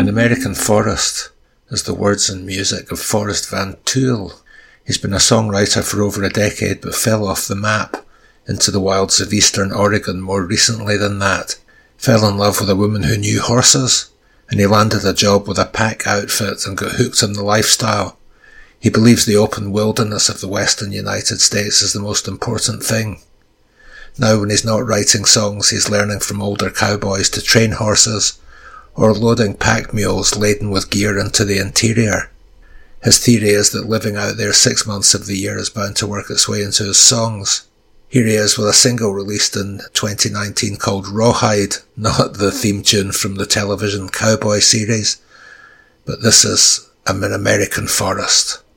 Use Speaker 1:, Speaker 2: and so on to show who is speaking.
Speaker 1: An American Forest is the words and music of Forrest Van Tuyl. He's been a songwriter for over a decade but fell off the map into the wilds of eastern Oregon more recently than that. Fell in love with a woman who knew horses, and he landed a job with a pack outfit and got hooked on the lifestyle. He believes the open wilderness of the western United States is the most important thing. Now when he's not writing songs, he's learning from older cowboys to train horses, or loading pack mules laden with gear into the interior. His theory is that living out there 6 months of the year is bound to work its way into his songs. Here he is with a single released in 2019 called Rawhide, not the theme tune from the television Cowboy series, but this is An American Forest.